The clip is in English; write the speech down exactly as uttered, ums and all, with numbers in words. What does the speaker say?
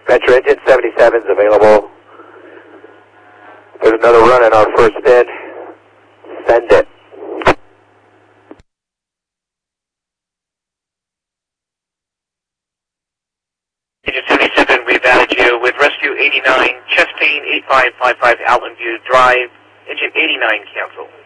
Metro engine seventy-seven is available. There's another run in our first spin. Send it. Engine seventy-seven, we've added you with Rescue eighty-nine, Chestain eight five five five, Alton View Drive. Engine eighty-nine, cancel.